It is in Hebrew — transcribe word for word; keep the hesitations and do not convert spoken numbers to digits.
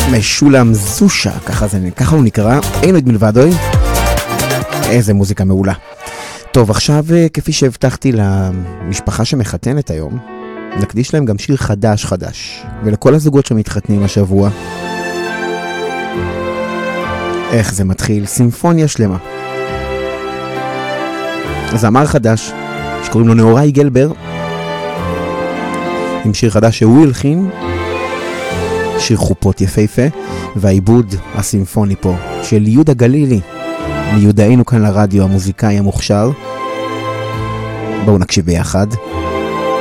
משולם זושה, ככה, זה, ככה הוא נקרא, אין עוד מלבדוי. איזה מוזיקה מעולה. טוב, עכשיו כפי שהבטחתי למשפחה שמחתנת היום, נקדיש להם גם שיר חדש חדש, ולכל הזוגות שמתחתנים השבוע. איך זה מתחיל? סימפוניה שלמה. זמר חדש שקוראים לו נאורי גלבר, עם שיר חדש שהוא הלחין, שיר חופות יפהפה, והעיבוד הסימפוני פה של יהודה גלילי, מיודענו כאן לרדיו, המוזיקאי המוכשר. בואו נקשיב ביחד.